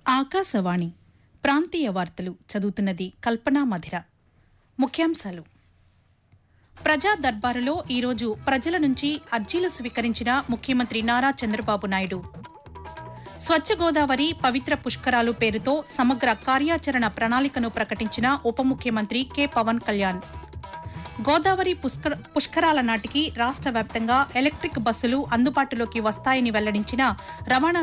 ఆకాశవాణి ప్రాంతీయ వార్తలు చదువుతున్నది కల్పనా మధిర. ముఖ్యాంశాలు. ప్రజా దర్బారులో ఈరోజు ప్రజల నుంచి అర్జీలు స్వీకరించిన ముఖ్యమంత్రి నారా చంద్రబాబు నాయుడు. స్వచ్ఛ గోదావరి పవిత్ర పుష్కరాలు పేరుతో సమగ్ర కార్యాచరణ ప్రణాళికను ప్రకటించిన ఉప ముఖ్యమంత్రి కె పవన్ కళ్యాణ్. గోదావరి పుష్కరాల నాటికి రాష్ట్ర వ్యాప్తంగా ఎలక్ట్రిక్ బస్సులు అందుబాటులోకి వస్తాయని వెల్లడించిన రవాణా